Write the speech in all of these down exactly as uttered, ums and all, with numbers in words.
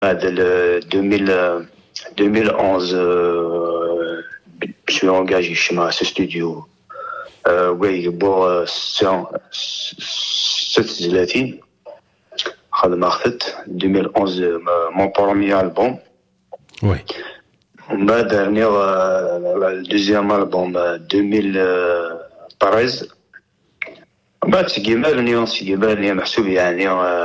هذا ال deux mille deux mille onze euh, je suis engagé chez moi à ce studio euh, oui pour ستة وثلاثين خدمة خدت deux mille onze mon premier album oui ومن بعد dernier le deuxième album deux mille treize ومن بعد سيجيبالني سيجيبالني محسوب يعني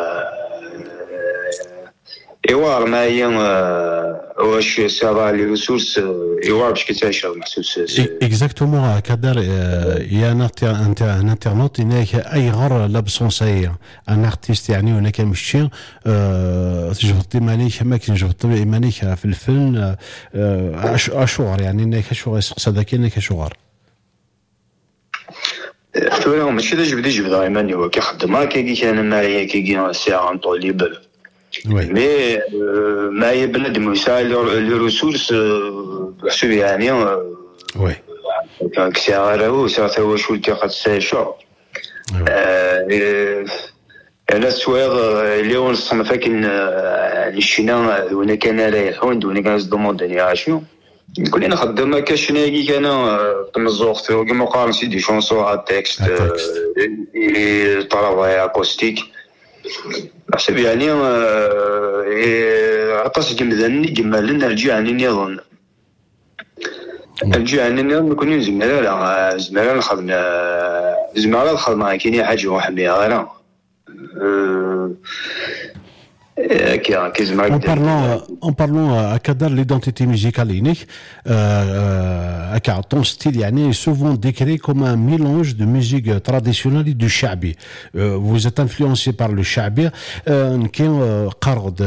ايوا معايا واش سافا لي ريسورس ايوا باش كيتعشر محسوب exactement à Kader il y a un un internaute هناك اي غير لابسونس هي un artiste يعني هناك مشي تجبطي مانيك ما كنجبطي مانيك في الفن اشوار يعني هناك شغل صداك هناك شغل تو ماشي داك جبدي جبد ايماني هو كيخدم كي كان معايا كي ساعه نطول ليبل وي مي معايا بنادم يسال لي ريسورس محسوب يعني وي كان كسياره هو ساعه هو شو اللي قد ساشا انا سوير اليوم الصنف كان الشينا وانا كان رايحون وانا كان دوموندني عاشو نقول انا خدام كاشناكي كان تمزوخت كيما قال سيدي شونسو على التكست اي طرافاي اكوستيك حسب يعني عطاس جمدني جمال نرجع عني نظن نرجع عني نظن كون زمرا لا زمرا نخدم زمرا نخدم كاين حاجه وحميها غير En parlant, en parlant à Kader l'identité musicale unique, euh, euh, ton style est souvent décrit comme un mélange de musique traditionnelle et du shabi. Euh, vous êtes influencé par le shabi. كاين قرض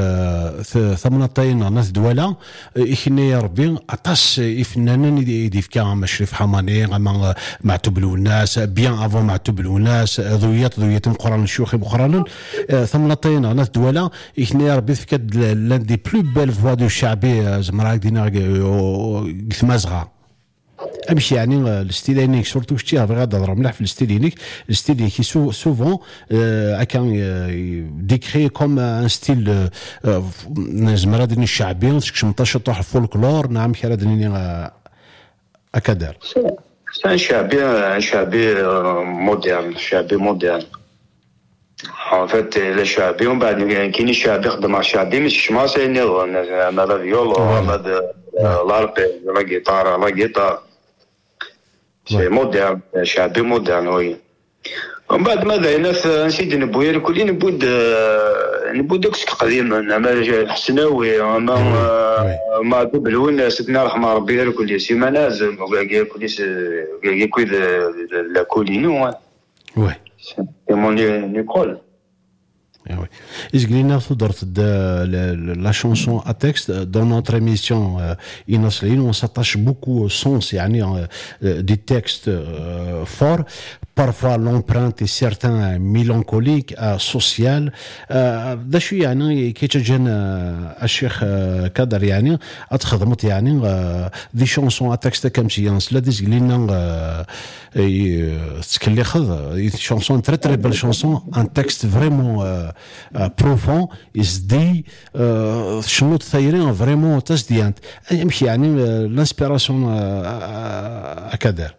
ثمنتين ناس دوله إخني ربي أطاس إفنانين يديف كان مشرف حماني مع معتوب الناس بيان أفون معتوب الناس ذويات ذويات القرآن الشيوخي بقرآن ثمنتين ناس دوله إخني ربي فكاد l'un des plus belles voix du شعبي زمرا دينا قثمازغا امشي يعني الستيلينيك سورتو شتي غادي نهضر مليح في الستيلينيك الستيلينيك سوفون كان ديكري كوم ان ستيل زمرا ديال الشعبي شمطاش طوح الفولكلور نعم كي راه اكادر سان شعبي شعبي مودرن شعبي مودرن en fait le شعبي ومن بعد كاين الشعبي يخدم مع الشعبي ماشي شماسي نظن انا فيولو هذا لاربي لا جيتار لا جيتار سي مودرن شعبي مودرن وي ومن بعد ماذا ناس نسيت نبويا كلي نبود نبود داك القديم انا الحسناوي انا ما بالون سيدنا رحمه ربي كلي سي منازل وكاع كلي كاع كوي لا كولينو وي سي مون نيكول. Oui. Isglina Soudort de la chanson à texte dans notre émission euh, Inasline, on s'attache beaucoup au sens yani, euh, des textes euh, forts. Parfois l'empreinte est certain mélancolique, euh, social. ده شو يعني كي تجن الشيخ كادر يعني اتخدمت يعني دي شونسون اتكست كامسيانس لا ديز قلنا تكلي خذ دي شونسون تري تري بل شونسون ان تكست فريمون بروفون اس دي شنو تثيرين فريمون تسديانت يمشي يعني لانسبيراسيون اكادر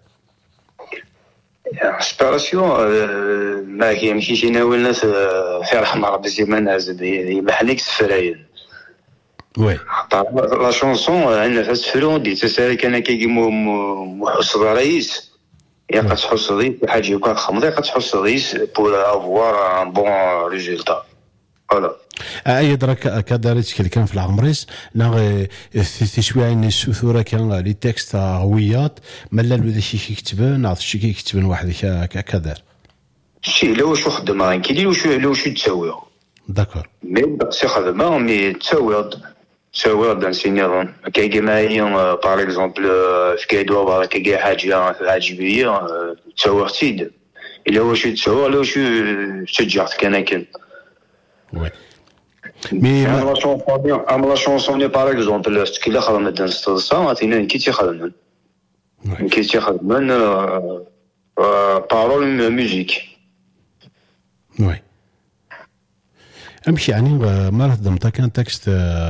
انسبيراسيون ما هي ماشي شي ناوي الناس في رحمه ربي زي ما نازل يبحليك سفراين وي لا شونسون عندنا في السفرون دي تسالي كان كي محس رئيس يا قد تحس رئيس حاجه يكون خمضه قد تحس رئيس بور افوار ان بون ريزولتا فوالا اي درك كدارت كان في العمريس لا في شويه ان السثوره كان لي تكست هويات مالا ذا شي يكتب نعرف شي كيكتب واحد كدار شي لو شو خدمه كاين لو شو لو شو تسوي داكور مي سي خدمه مي تسوي تسوي دان سينيرون كاين معايا باغ اكزومبل في كيدو باغ كاين حاجه عجيبيه تسوي تيد الا واش تسوي لو شو شجعت كان كان وي مي لا شونسون ام لا شونسون باغ اكزومبل كي لا خدمه دان ستوصا تينا كي تيخدم كي تيخدم بارول ميوزيك وي امشي يعني مرة ضمتك كان تكست